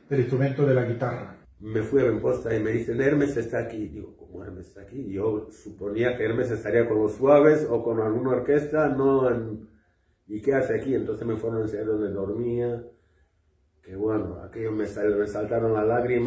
el instrumento de la guitarra. Me fui a Benposta y me dicen, Hermes está aquí. Digo, ¿cómo Hermes está aquí? Yo suponía que Hermes estaría con los Suaves o con alguna orquesta, no en... ¿Y qué hace aquí? Entonces me fueron a enseñar dónde dormía, que bueno, aquello me saltaron las lágrimas.